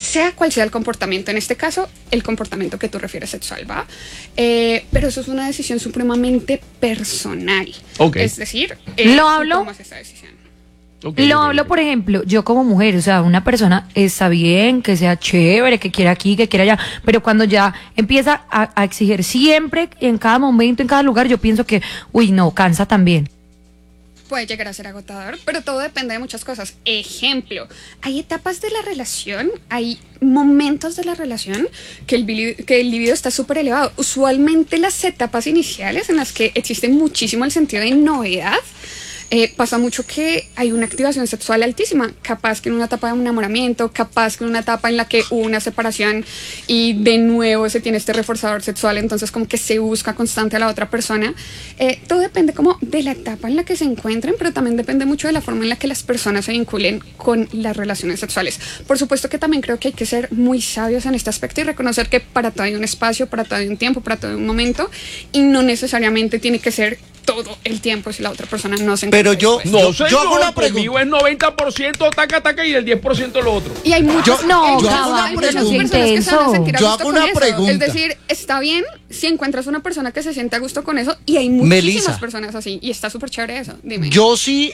sea cual sea el comportamiento, en este caso, el comportamiento que tú refieres sexual, ¿va? Pero eso es una decisión supremamente personal. Okay. Es decir, Lo hablo. ¿tú tomas esa decisión? Lo hablo, por ejemplo, yo como mujer, o sea, una persona está bien, que sea chévere, que quiera aquí, que quiera allá, pero cuando ya empieza a exigir siempre, en cada momento, en cada lugar, yo pienso que, uy, no, cansa también. Puede llegar a ser agotador, pero todo depende de muchas cosas. Ejemplo, hay etapas de la relación, hay momentos de la relación que el libido está súper elevado. Usualmente las etapas iniciales en las que existe muchísimo el sentido de novedad, pasa mucho que hay una activación sexual altísima, capaz que en una etapa de enamoramiento, capaz que en una etapa en la que hubo una separación y de nuevo se tiene este reforzador sexual, entonces como que se busca constante a la otra persona. Todo depende como de la etapa en la que se encuentren, pero también depende mucho de la forma en la que las personas se vinculen con las relaciones sexuales. Por supuesto que también creo que hay que ser muy sabios en este aspecto y reconocer que para todo hay un espacio, para todo hay un tiempo, para todo hay un momento, y no necesariamente tiene que ser todo el tiempo si la otra persona no se encuentra. Pero yo hago una pregunta. Conmigo es 90% taca y el 10% lo otro. Y hay muchos, yo hago hay una muchas pregunta. personas que se van a sentir a Yo gusto hago con una eso. pregunta. Es decir, está bien si encuentras una persona que se siente a gusto con eso, y hay muchísimas Melissa, personas así, y está súper chévere eso. Dime. Yo sí,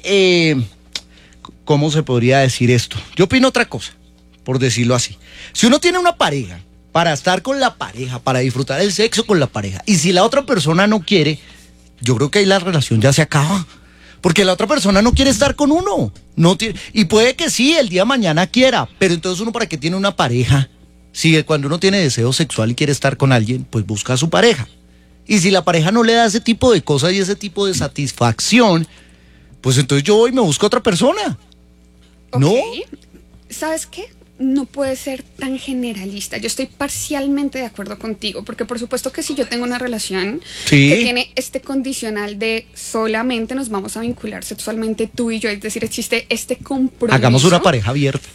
¿cómo se podría decir esto? Yo opino otra cosa, por decirlo así. Si uno tiene una pareja, para estar con la pareja, para disfrutar el sexo con la pareja, y si la otra persona no quiere, yo creo que ahí la relación ya se acaba. Porque la otra persona no quiere estar con uno. No tiene, y puede que sí, el día de mañana quiera, pero entonces uno, ¿para qué tiene una pareja? Si cuando uno tiene deseo sexual y quiere estar con alguien, pues busca a su pareja. Y si la pareja no le da ese tipo de cosas y ese tipo de satisfacción, pues entonces yo voy y me busco a otra persona. Ok. ¿No? ¿Sabes qué? No puede ser tan generalista. Yo estoy parcialmente de acuerdo contigo, porque por supuesto que si yo tengo una relación Sí. que tiene este condicional de solamente nos vamos a vincular sexualmente tú y yo, es decir, existe este compromiso. Hagamos una pareja abierta.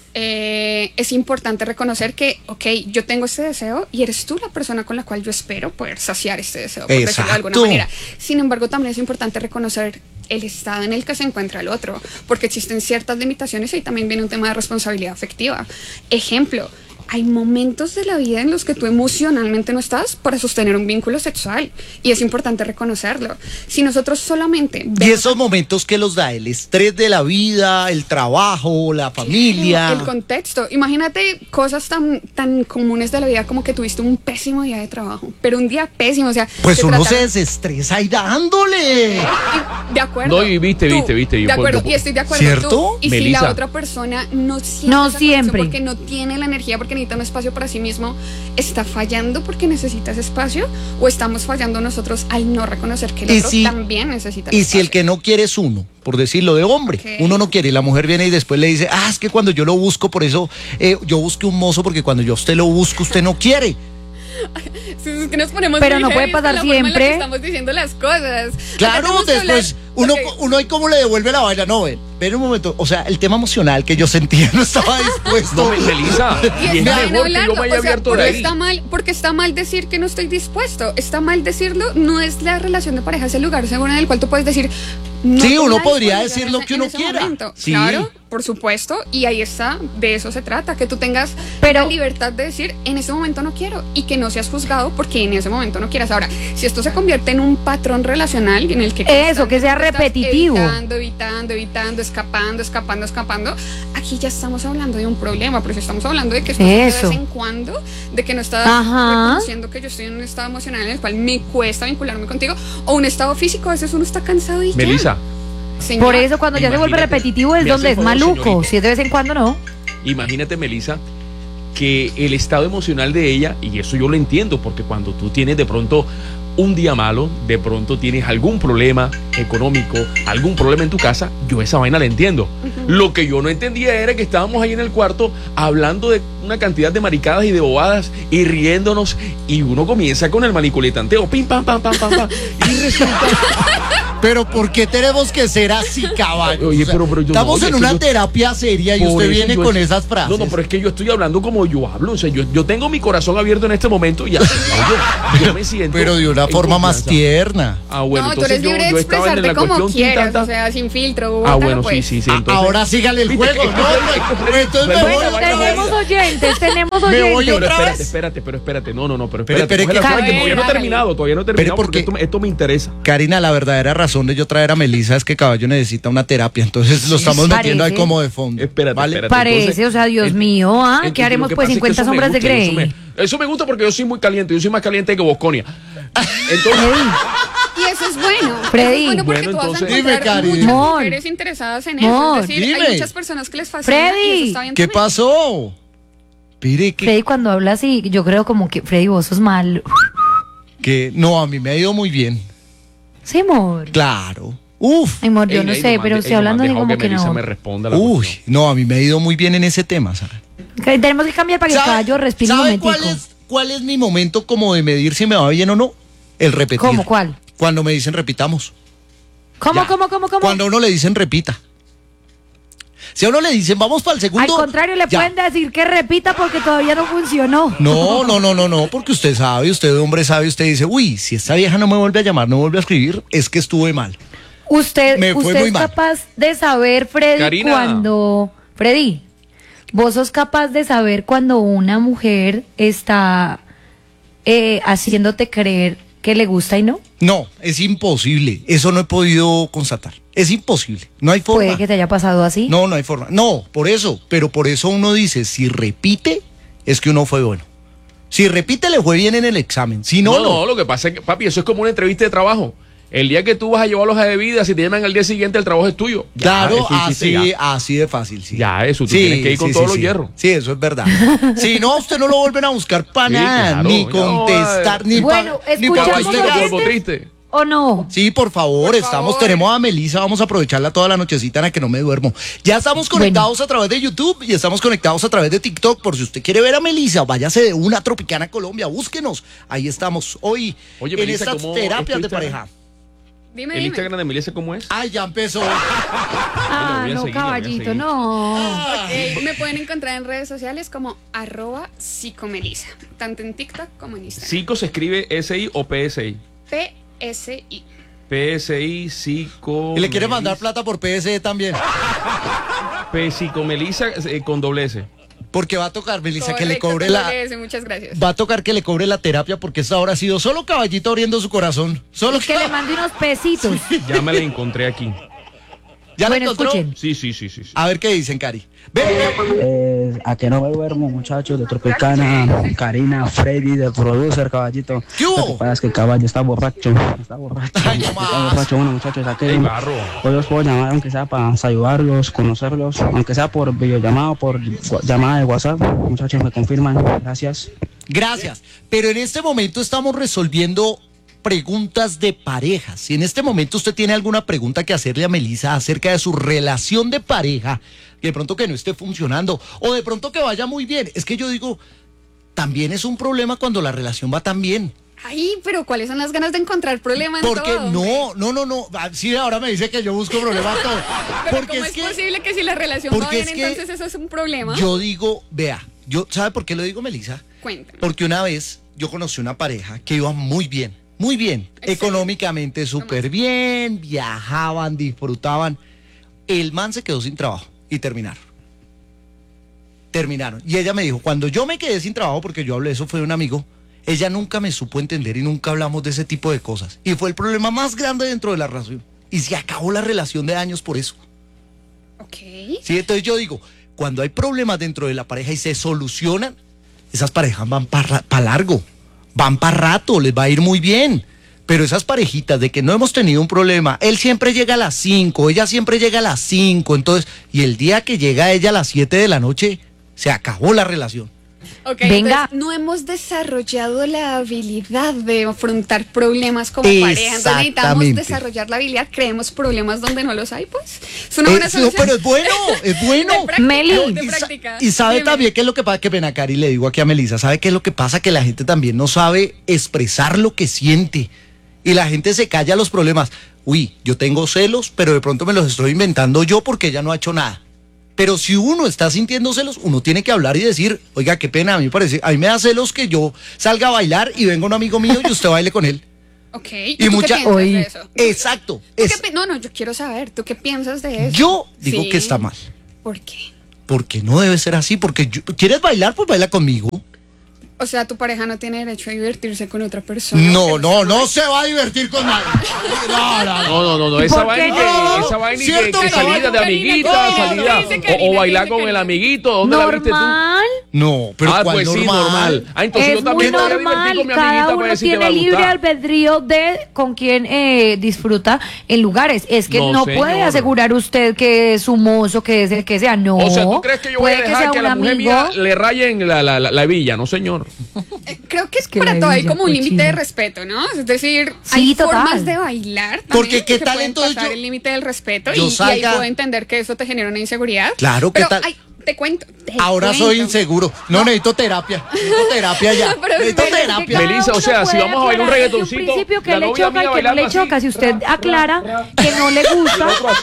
Es importante reconocer que, ok, yo tengo este deseo y eres tú la persona con la cual yo espero poder saciar este deseo, por decirlo de alguna Exacto. manera. Sin embargo, también es importante reconocer el estado en el que se encuentra el otro, porque existen ciertas limitaciones y ahí también viene un tema de responsabilidad afectiva. Ejemplo, hay momentos de la vida en los que tú emocionalmente no estás para sostener un vínculo sexual, y es importante reconocerlo. Si nosotros solamente Y esos momentos que los da el estrés de la vida, el trabajo, la familia. el contexto. Imagínate cosas tan comunes de la vida como que tuviste un pésimo día de trabajo, pero un día pésimo, o sea, Pues te uno se trataron- desestresa ahí dándole. de acuerdo. No, y viste. De acuerdo, y estoy de acuerdo. ¿Cierto? Tú, y si Melissa. la otra persona no siente No esa conexión siempre. porque no tiene la energía, porque necesita un espacio para sí mismo, ¿está fallando porque necesita ese espacio? ¿O estamos fallando nosotros al no reconocer que el Y otro si- también necesita Y ese si el espacio? que no quiere es uno, por decirlo de hombre, Ok. uno no quiere y la mujer viene y después le dice, es que cuando yo lo busco, por eso yo busqué un mozo, porque cuando yo a usted lo busco, usted no quiere. Sí, es que nos ponemos Pero muy no puede heavy con pasar la forma en la que siempre. estamos diciendo las cosas. Acá Claro, tenemos que después hablar- uno ahí como le devuelve la vaina, no, ven un momento, o sea, el tema emocional que yo sentía no estaba dispuesto. No, Melissa, Y y es está mejor bien que yo hablarlo, me haya o sea, abierto de porque ahí. porque está mal decir que no estoy dispuesto, está mal decirlo, no es la relación de pareja, es el lugar seguro en el cual tú puedes decir. No Sí, tengo uno la podría disponibilidad decir lo en que uno ese quiera. momento. Sí. Claro, por supuesto, y ahí está, de eso se trata, que tú tengas Pero- la libertad de decir, en ese momento no quiero, y que no seas juzgado porque en ese momento no quieras. Ahora, si esto se convierte en un patrón relacional en el que Eso, que sea estás repetitivo. evitando, escapando, aquí ya estamos hablando de un problema, pero si estamos hablando de que esto de Eso. vez en cuando, de que no estás Ajá. reconociendo que yo estoy en un estado emocional en el cual me cuesta vincularme contigo, o un estado físico, a veces uno está cansado y ya. Melissa, Señor, Por eso cuando ya se vuelve Imagínate, repetitivo es me donde hace es un favor, maluco. señorita. Si es de vez en cuando, no. imagínate, Melissa, que el estado emocional de ella, y eso yo lo entiendo, porque cuando tú tienes de pronto un día malo, de pronto tienes algún problema económico, algún problema en tu casa, yo esa vaina la entiendo. Lo que yo no entendía era que estábamos ahí en el cuarto hablando de una cantidad de maricadas y de bobadas y riéndonos, y uno comienza con el maniculetanteo, pim, pam, pam, pam, pam, pam, y resulta... Pero ¿por qué tenemos que ser así, caballo? Oye, pero yo estamos no, en es que una yo- terapia seria y Por usted eso viene yo con es- esas frases. No, pero es que yo estoy hablando como yo hablo. O sea, yo tengo mi corazón abierto en este momento y así yo me siento. Pero de una en forma más confianza. tierna. Ah, bueno, no, tú entonces eres libre de yo estaba en expresarte la como cuestión quieras, tintanta. o sea, sin filtro. Ah, bótalo, bueno, pues. sí. Entonces, Ahora sígale el Viste, juego. es que No, Freddy- entonces me Freddy- voy. Freddy- Tenemos oyentes, tenemos Me voy oyentes. otra Pero vez. espérate. Pero Espere, espérate. Coge la que- suave, que todavía no he Hágale. terminado, porque- porque esto me interesa. Karina, la verdadera razón de yo traer a Melissa es que Caballo necesita una terapia, entonces lo estamos metiendo ahí parece. como de fondo. Espérate, ¿vale? espérate. Parece, Entonces, o sea, Dios ent- mío, ¿qué entonces, haremos lo que pues pasa es que 50 eso me sombras de gusta, Grey? Eso me gusta porque yo soy muy caliente, yo soy más caliente que Bosconia. Entonces, Freddy, Y eso es bueno. Freddy. Eso es bueno porque Bueno, tú vas a entonces- encontrar Dime, Cari. muchas Mor. mujeres interesadas en eso. Mor. Es decir, Dime. hay muchas personas que les fascina y Freddy. eso está bien ¿Qué también. pasó? Pire, Freddy cuando habla así, yo creo como que Freddy, vos sos mal. que no, a mí me ha ido muy bien. Sí, amor. Claro. Uf. Ay, amor, yo no ey, sé, nomás pero de- estoy ey, hablando nomás así dejado como que Melissa no. me responda la Uy, cuestión. no, a mí me ha ido muy bien en ese tema, ¿sabes? Que tenemos que cambiar para que el caballo respire un ¿Sabe momentico. cuál es mi momento como de medir si me va bien o no? El repetir. ¿Cómo? ¿Cuál? Cuando me dicen repitamos. ¿Cómo? Cuando a uno le dicen repita. Si a uno le dicen vamos para el Al segundo. contrario, le ya. pueden decir que repita porque todavía no funcionó. No, porque usted sabe, usted hombre sabe, usted dice, uy, si esta vieja no me vuelve a llamar, no me vuelve a escribir, es que estuve mal. Usted Me fue es muy mal. capaz de saber, Freddy, Karina. cuando... Freddy, vos sos capaz de saber cuando una mujer está haciéndote creer que le gusta y no. No, es imposible, eso no he podido constatar. Es imposible, no hay forma. Puede que te haya pasado así. No, no hay forma. No, por eso, pero por eso uno dice, si repite, es que uno fue bueno. Si repite, le fue bien en el examen. Si no, No, lo que pasa es que, papi, eso es como una entrevista de trabajo. El día que tú vas a llevar hoja de vida, si te llaman al día siguiente, el trabajo es tuyo. Ya, Claro, eso sí, sí, ya. así de fácil, sí. Ya, eso, tú tienes que ir con todos los hierros. Sí, eso es verdad. Si no, usted no lo vuelven a buscar para Sí, nada, claro, ni no, contestar, ni Bueno, para escuchamos Caballito, oyentes. polvo triste. ¿O no? Sí, por favor, Por favor. tenemos a Melissa, vamos a aprovecharla toda la nochecita en la que no me duermo. Ya estamos conectados a través de YouTube y estamos conectados a través de TikTok. Por si usted quiere ver a Melissa, váyase de una Tropicana Colombia, búsquenos. Ahí estamos hoy Oye, en Melissa, estas ¿cómo es terapias tu de Instagram? pareja. Dime, ¿El dime. Instagram de Melissa cómo es? Ay, ya empezó. Ah, voy a no, seguir, la voy a caballito, seguir. no. Me pueden encontrar en redes sociales como @psicomelisa, tanto en TikTok como en Instagram. Psico se escribe SI o PSI. PSI. PSI, Psico. Y le quiere mandar plata por PSE también. Psicomelisa con doble S. Porque va a tocar, Melissa, que le Correcto, cobre con la. doble S, muchas gracias. Va a tocar que le cobre la terapia porque esta hora ha sido solo Caballito abriendo su corazón. Solo Que le mande unos pesitos. Ya me la encontré aquí. ¿Ya la Bueno, encontró? escuchen. Sí. A ver qué dicen, Cari. Ve. A que no me duermo, muchachos, de Tropicana, Karina, Freddy, del producer, caballito. ¿Qué hubo? Lo que pasa es que el caballo está borracho. Está borracho. Ay, no más. Está borracho. Bueno, muchachos, aquí Ey, barro. hoy los puedo llamar, aunque sea para saludarlos, conocerlos, aunque sea por videollamada, por llamada de WhatsApp. Muchachos, me confirman. Gracias. Gracias. Pero en este momento estamos resolviendo preguntas de parejas. Si en este momento usted tiene alguna pregunta que hacerle a Melissa acerca de su relación de pareja, que de pronto que no esté funcionando, o de pronto que vaya muy bien, es que yo digo, también es un problema cuando la relación va tan bien. Ay, pero ¿cuáles son las ganas de encontrar problemas en Porque todo? no. Ah, sí, ahora me dice que yo busco problemas todo. Pero Porque ¿cómo es posible que si la relación va porque bien, es que entonces eso es un problema? yo digo, vea, ¿sabe por qué lo digo, Melissa? Cuéntame. Porque una vez yo conocí una pareja que iba muy bien, Excelente. económicamente súper bien, viajaban, disfrutaban. El man se quedó sin trabajo y terminaron. Y ella me dijo, cuando yo me quedé sin trabajo, porque yo hablé, eso fue de un amigo, ella nunca me supo entender y nunca hablamos de ese tipo de cosas. Y fue el problema más grande dentro de la relación. Y se acabó la relación de años por eso. Ok. Sí, entonces yo digo, cuando hay problemas dentro de la pareja y se solucionan, esas parejas van para largo, van para rato, les va a ir muy bien. Pero esas parejitas de que no hemos tenido un problema, él siempre llega a las 5, ella siempre llega a las 5, entonces, y el día que llega ella a las 7 de la noche, se acabó la relación. Ok, Venga. entonces no hemos desarrollado la habilidad de afrontar problemas como pareja. Entonces necesitamos Exactamente. desarrollar la habilidad. Creemos problemas donde no los hay, pues. Es una buena No, solución. pero es bueno, es bueno. De práctica, Meli. de Y práctica. y sabe Dime. también qué es lo que pasa, que pena, Cari, le digo aquí a Melissa, ¿sabe qué es lo que pasa? Que la gente también no sabe expresar lo que siente. Y la gente se calla los problemas. Uy, yo tengo celos, pero de pronto me los estoy inventando yo porque ella no ha hecho nada. Pero si uno está sintiendo celos, uno tiene que hablar y decir, oiga, qué pena, a mí me da celos que yo salga a bailar y venga un amigo mío y usted baile con él. Ok. Y ¿Tú mucha- qué piensas de eso? Exacto. ¿Tú qué Es, no, yo quiero saber. ¿Tú qué piensas de eso? yo digo Sí. que está mal. ¿Por qué? Porque no debe ser así. Porque ¿quieres bailar? Pues baila conmigo. O sea, tu pareja no tiene derecho a divertirse con otra persona. No se va a divertir con nadie. No, esa ¿Por vaina qué que, no? esa vaina Cierto, que no, salida de Karina, amiguita, Karina, salida dice Karina, o bailar dice con el Karina. amiguito, ¿dónde la viste tú? Normal. No, pero Ah, ¿cuál pues sí, normal? normal. Ah, entonces Es yo también muy me voy a divertir normal, con mi cada amiguita para uno decir que me va tiene a libre gustar. albedrío de con quién disfruta en lugares. Es que No, no, señor. puede asegurar usted que es su mozo, que es el que sea. No. O sea, ¿tú crees que yo voy a Puede dejar sea que a un la mujer amigo. mía le rayen la hebilla? No, señor. Creo que es que para la todo hay hebilla como un límite de cochina. respeto, ¿no? Es decir, Sí, hay total. formas de bailar también Porque qué que tal, pueden entonces, pasar yo- el límite del respeto yo y ahí salga- puedo entender que eso te genera una inseguridad. Claro, ¿qué pero, tal? ay, te cuento. Ahora soy inseguro. No, necesito terapia. Necesito terapia ya. Pero Necesito es que terapia. Cada Melissa, o uno sea, si puede vamos a bailar un aclarar desde reggaetoncito, un principio que la le novia choca mía y que no bailando le así, choca. Si usted aclara que no le y el gusta, otro así.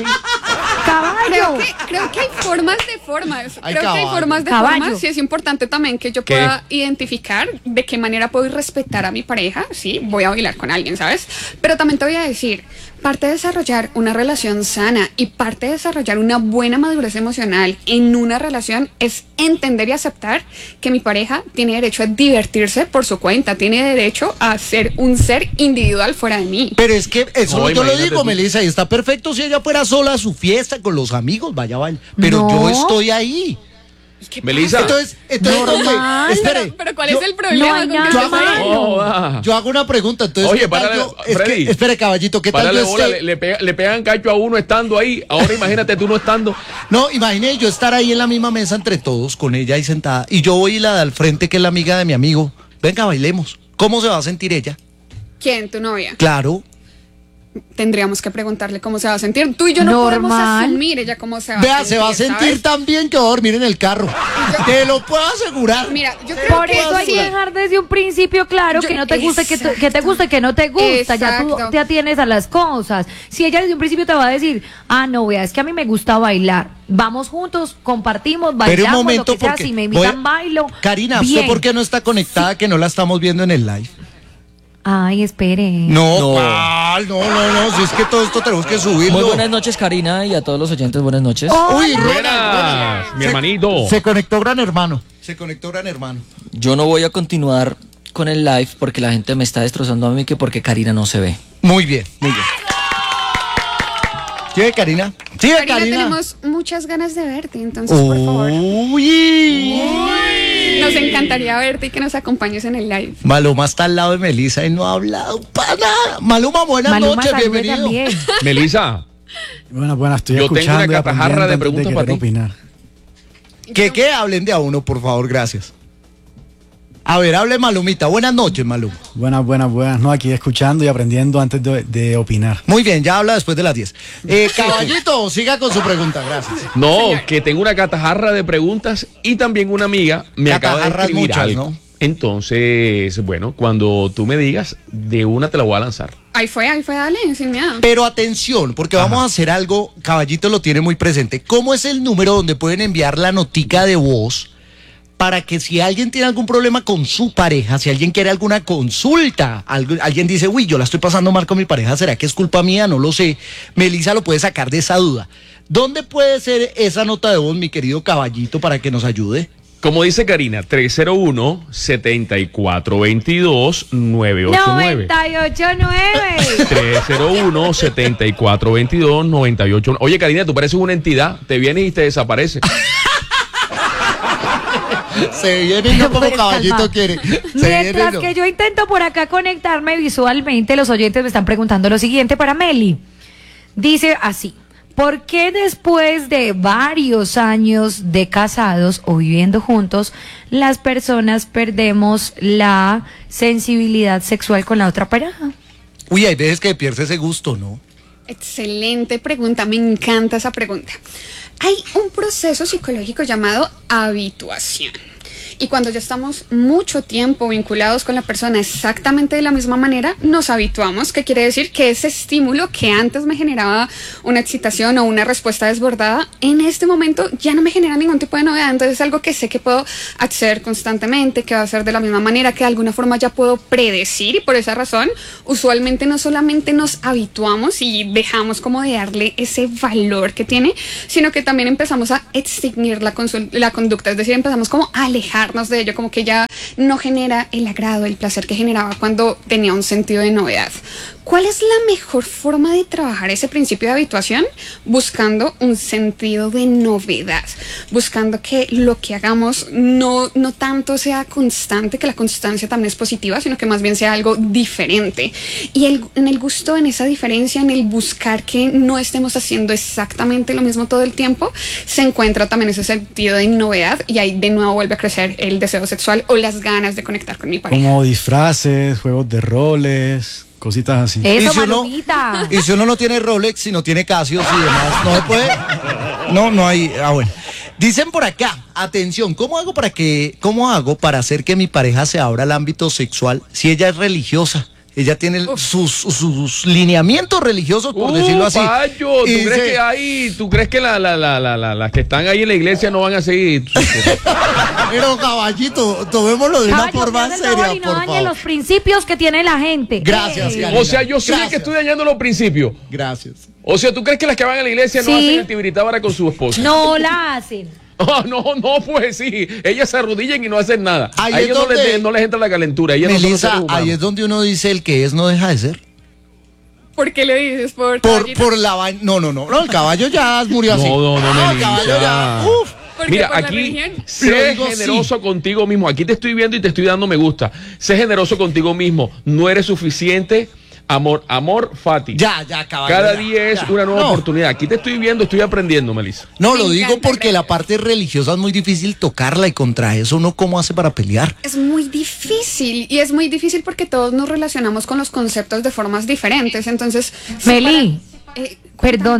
caballo. Creo que hay formas de formas. Hay Creo que hay caballo. formas de Caballo. formas. Sí, es importante también que yo ¿Qué? pueda identificar de qué manera puedo respetar a mi pareja. Sí, voy a bailar con alguien, ¿sabes? Pero también te voy a decir, parte de desarrollar una relación sana y parte de desarrollar una buena madurez emocional en una relación es entender y aceptar que mi pareja tiene derecho a divertirse por su cuenta, tiene derecho a ser un ser individual fuera de mí. Pero es que eso No, yo lo imagínate digo, tú. Melissa, y está perfecto si ella fuera sola a su fiesta con los amigos, vaya, vaya. Pero No. yo estoy ahí. Melissa. Entonces Normal. ¿dónde? Espere. Pero ¿cuál yo- es el problema? no hay con que nada estés malo. ahí? Oh, ah. Yo hago una pregunta, entonces. Oye, ¿qué tal párale, yo? Es Freddy. que, espere, caballito, ¿qué tal Párale yo bola, esté? le pegan cacho a uno estando ahí. Ahora imagínate tú no estando. No, imagine yo estar ahí en la misma mesa entre todos, con ella ahí sentada, y yo voy y la de al frente, que es la amiga de mi amigo. Venga, bailemos. ¿Cómo se va a sentir ella? ¿Quién? ¿Tu novia? Claro. Tendríamos que preguntarle cómo se va a sentir. Tú y yo no podemos Normal. asumir ella cómo se va Vea, a sentir. se va a sentir ¿sabes? tan bien que va a dormir en el carro. Te lo puedo asegurar. Mira, yo creo Por que eso hay que sí. dejar desde un principio claro Yo- que no te gusta, que te exacto. gusta y que no te gusta. Ya tú Exacto. te atienes a las cosas. Si ella desde un principio te va a decir, no, vea, es que a mí me gusta bailar. Vamos juntos, compartimos, bailamos, Pero un momento, lo que sea. porque Si me voy a- invitan, bailo. Karina, bien. ¿usted por qué no está conectada que no la estamos viendo en el live? Ay, espere. No, no, si es que todo esto tenemos que subirlo. Muy buenas noches, Karina, y a todos los oyentes, buenas noches. Uy, Buenas, mi hermanito. Se conectó Gran Hermano. Se conectó Gran Hermano. Yo no voy a continuar con el live porque la gente me está destrozando a mí, que porque Karina no se ve. Muy bien, muy bien. ¿Sigue Karina? Sigue Karina, Karina. tenemos muchas ganas de verte, entonces, por favor. Uy. Nos encantaría verte y que nos acompañes en el live. Maluma está al lado de Melissa y no ha hablado para nada. Maluma, buenas Maluma, noches, salude bienvenido. también. Melissa, Buenas, estoy Yo tengo escuchando una y catarra aprendiendo de antes preguntas que para quiero ti. opinar. ¿Qué? Hablen de a uno, por favor, gracias. A ver, hable Malumita. Buenas noches, Maluma. Buenas. No, aquí escuchando y aprendiendo antes de opinar. Muy bien, ya habla después de las 10. Caballito, siga con su pregunta, gracias. no, que tengo una catajarra de preguntas y también una amiga me acaba de Catajarras escribir muchas, algo. ¿no? Entonces, bueno, cuando tú me digas, de una te la voy a lanzar. Ahí fue, dale, sin miedo. Pero atención, porque vamos a hacer algo, Caballito lo tiene muy presente. ¿Cómo es el número donde pueden enviar la notica de voz para que si alguien tiene algún problema con su pareja, si alguien quiere alguna consulta, alguien dice, uy, yo la estoy pasando mal con mi pareja, ¿será que es culpa mía? No lo sé. Melissa lo puede sacar de esa duda. ¿Dónde puede ser esa nota de voz, mi querido Caballito, para que nos ayude? Como dice Karina, 301-7422-989. 98.9. 301-7422-989. Oye, Karina, tú pareces una entidad. Te vienes y te desapareces. Se viene y no como Pues, Caballito calma. quiere. Se Mientras viene, no. que yo intento por acá conectarme visualmente, los oyentes me están preguntando lo siguiente para Meli. Dice así: ¿por qué después de varios años de casados o viviendo juntos, las personas perdemos la sensibilidad sexual con la otra pareja? Uy, hay veces que pierde ese gusto, ¿no? Excelente pregunta, me encanta esa pregunta. Hay un proceso psicológico llamado habituación. Y cuando ya estamos mucho tiempo vinculados con la persona exactamente de la misma manera, nos habituamos, que quiere decir que ese estímulo que antes me generaba una excitación o una respuesta desbordada, en este momento ya no me genera ningún tipo de novedad. Entonces es algo que sé que puedo hacer constantemente, que va a ser de la misma manera, que de alguna forma ya puedo predecir, y por esa razón usualmente no solamente nos habituamos y dejamos como de darle ese valor que tiene, sino que también empezamos a extinguir la conducta, es decir, empezamos como a alejarnos de ello, como que ya no genera el agrado, el placer que generaba cuando tenía un sentido de novedad. ¿Cuál es la mejor forma de trabajar ese principio de habituación? Buscando un sentido de novedad, buscando que lo que hagamos no tanto sea constante, que la constancia también es positiva, sino que más bien sea algo diferente. Y en el gusto, en esa diferencia, en el buscar que no estemos haciendo exactamente lo mismo todo el tiempo, se encuentra también ese sentido de novedad, y ahí de nuevo vuelve a crecer el deseo sexual o las ganas de conectar con mi pareja. Como disfraces, juegos de roles, cositas así. Eso, y si uno no tiene Rolex, si no tiene Casio y demás, no se puede. No hay. Bueno. Dicen por acá, atención, ¿cómo hago para hacer que mi pareja se abra al ámbito sexual si ella es religiosa? Ella tiene sus lineamientos religiosos, por decirlo así. Payo, ¿tú crees que las que están ahí en la iglesia no van a seguir? Pero caballito, tomémoslo de una forma seria, y no dañe los principios que tiene la gente. Gracias, Karina. O sea, yo soy el que estoy dañando los principios. Gracias. O sea, ¿tú crees que las que van a la iglesia no hacen el tibiritábara con su esposa? No la hacen. No, pues sí, ellas se arrodillan y no hacen nada. A ellos no les entra la calentura. Melissa, ahí es donde uno dice el que es no deja de ser. ¿Por qué le dices? ¿Por la vaina? No, el caballo ya murió así. No, el caballo ya. Mira, aquí sé generoso contigo mismo. Aquí te estoy viendo y te estoy dando me gusta. Sé generoso contigo mismo. No eres suficiente. Amor, Fati. Ya, caballo. Cada día es una nueva oportunidad. Aquí te estoy viendo, estoy aprendiendo, Melissa. No, lo digo porque la parte religiosa es muy difícil tocarla, y contra eso uno ¿cómo hace para pelear? Es muy difícil, y es muy difícil porque todos nos relacionamos con los conceptos de formas diferentes. Entonces, Meli, perdón,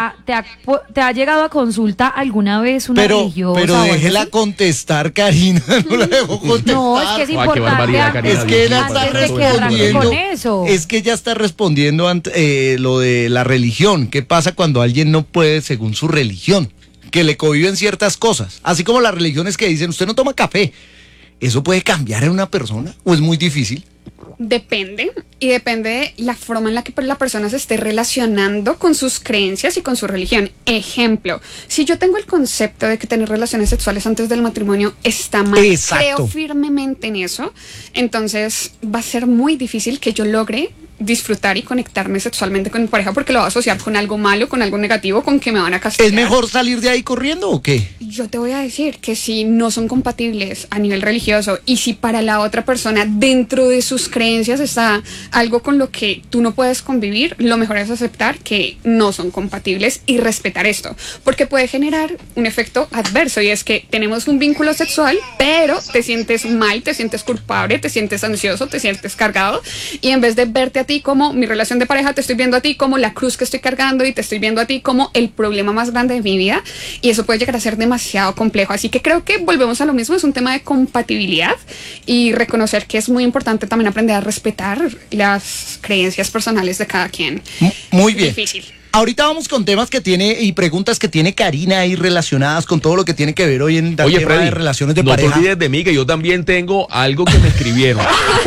¿te ha llegado a consulta alguna vez una religiosa? Pero déjela contestar, Karina, no la dejo contestar. No, es que es importante. Es que ella está respondiendo. Es que ella está respondiendo ante lo de la religión. ¿Qué pasa cuando alguien no puede según su religión? Que le cohiben ciertas cosas. Así como las religiones que dicen, usted no toma café. ¿Eso puede cambiar en una persona o es muy difícil? Depende, y depende de la forma en la que la persona se esté relacionando con sus creencias y con su religión. Ejemplo, si yo tengo el concepto de que tener relaciones sexuales antes del matrimonio está mal, creo firmemente en eso, entonces va a ser muy difícil que yo logre disfrutar y conectarme sexualmente con mi pareja, porque lo va a asociar con algo malo, con algo negativo, con que me van a castigar. ¿Es mejor salir de ahí corriendo o qué? Yo te voy a decir que si no son compatibles a nivel religioso, y si para la otra persona dentro de sus creencias está algo con lo que tú no puedes convivir, lo mejor es aceptar que no son compatibles y respetar esto, porque puede generar un efecto adverso, y es que tenemos un vínculo sexual, pero te sientes mal, te sientes culpable, te sientes ansioso, te sientes cargado, y en vez de verte a ti como mi relación de pareja, te estoy viendo a ti como la cruz que estoy cargando, y te estoy viendo a ti como el problema más grande de mi vida, y eso puede llegar a ser demasiado complejo. Así que creo que volvemos a lo mismo, es un tema de compatibilidad y reconocer que es muy importante también aprender a respetar las creencias personales de cada quien. Muy bien. Difícil. Ahorita vamos con temas que tiene y preguntas que tiene Karina ahí relacionadas con todo lo que tiene que ver hoy en el tema Freddy, de relaciones de no pareja. No te olvides de mí, que yo también tengo algo que me escribieron.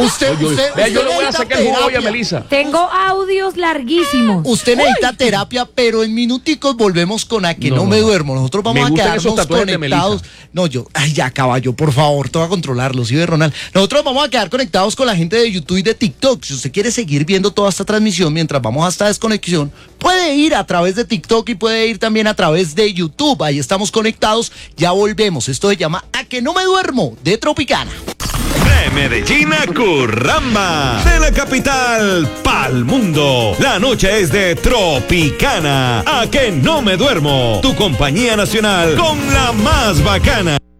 Yo le voy a sacar el jugo hoy a Melissa. Tengo audios larguísimos. Usted necesita terapia, pero en minuticos volvemos con A que no me duermo. Nosotros vamos a quedarnos conectados. Ya caballo, por favor, te voy a controlarlo, ¿sí ve, Ronald? Nosotros vamos a quedar conectados con la gente de YouTube y de TikTok. Si usted quiere seguir viendo toda esta transmisión mientras vamos a esta desconexión, puede ir a través de TikTok y puede ir también a través de YouTube. Ahí estamos conectados. Ya volvemos. Esto se llama A que no me duermo, de Tropicana. De Medellín a Curramba, de la capital pa'l mundo. La noche es de Tropicana. A que no me duermo. Tu compañía nacional con la más bacana.